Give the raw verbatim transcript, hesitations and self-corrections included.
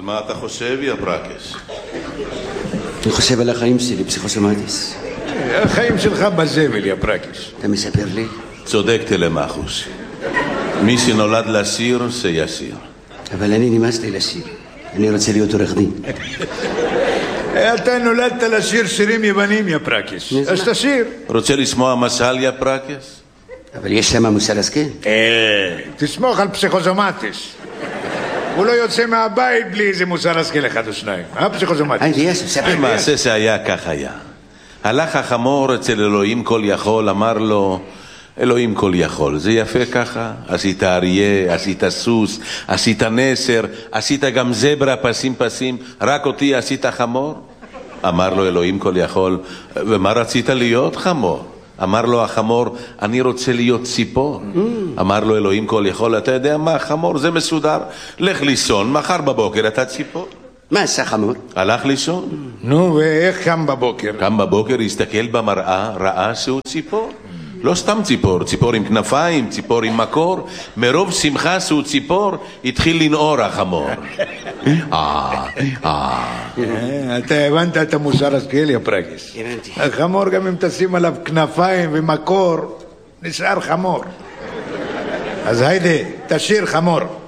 מה אתה חושב, יא ברקש? אני חושב על החיים שלי, פסיכוסומטיס. החיים שלך בזבל, יא ברקש. אתה מספר לי? צודק תלמחוס. מי שנולד לשיר, שישיר. אבל אני נמאס לי לשיר. אני רוצה להיות עורך דין. אתה נולדת לשיר שירים יוונים, יא ברקש. אז תשיר. רוצה לשמוע משל, יא ברקש? אבל יש שם מוסר השכל. אה, תסמוך על פסיכוסומטיס. הוא לא יוצא מהבית בלי איזה מוסר השכל אחד או שניים. אה, פסיכוסומטיס? היי, דיאס, ספר. מעשה שהיה כך היה. הלך החמור אצל אלוהים כל יכול, אמר לו, אלוהים כל יכול, זה יפה ככה? עשית אריה, עשית סוס, עשית נסר, עשית גם זברה פסים פסים, רק אותי עשית חמור? אמר לו אלוהים כל יכול, ומה רצית להיות חמור? אמר לו החמור, אני רוצה להיות ציפור. אמר לו אלוהים כל יכול, אתה יודע מה, חמור זה מסודר, לך לישון, מחר בבוקר אתה ציפור. מה עשה חמור? הלך לישון. נו, ואיך קם בבוקר? קם בבוקר, הסתכל במראה, ראה שהוא ציפור. לא סתם ציפור, ציפור עם כנפיים, ציפור עם מקור. מרוב שמחה שהוא ציפור, התחיל לנעור החמור. אה, אה. אתה הבנת את המוסר השכל, יא ברקש. הבנתי. החמור גם אם תשים עליו כנפיים ומקור, נשאר חמור. אז היידה, תשיר חמור.